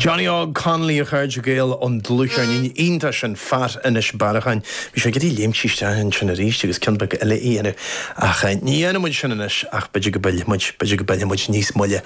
Johnny Og Connolly a chuirde géal an dlúchar ní ionta sin fat inis barachan. Bhí sé gotí léimtíiste an sinna ríiste agus cinbe eile íana ach ní ana muid sin inis ach beidir go bailile muid níos moile